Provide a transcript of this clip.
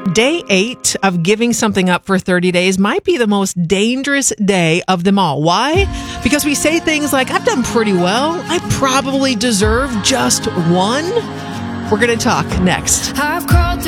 Day 8 of giving something up for 30 days might be the most dangerous day of them all. Why? Because we say things like, I've done pretty well. I probably deserve just one. We're going to talk next. I've crawled